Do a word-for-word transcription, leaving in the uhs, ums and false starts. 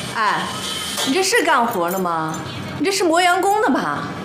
哎，你这是干活的吗？你这是磨洋工的吧？